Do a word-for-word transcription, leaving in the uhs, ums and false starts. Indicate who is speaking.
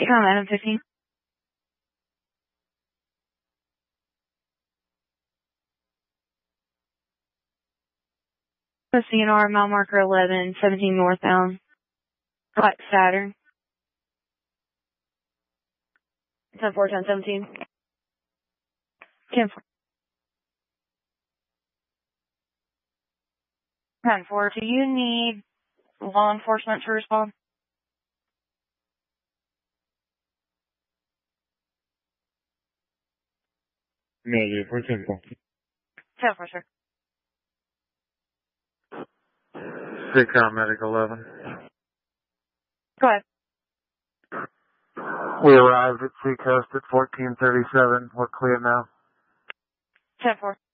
Speaker 1: Come on, fifteen. C N R, mile marker eleven, seventeen northbound. Black Saturn. ten four, ten seventeen. ten four. ten four, do you need law enforcement to respond?
Speaker 2: Negative, for ten four.
Speaker 1: ten four, sir.
Speaker 2: Six on medic eleven.
Speaker 1: Go ahead.
Speaker 2: We arrived at Seacoast at fourteen thirty-seven. We're clear now.
Speaker 1: ten four.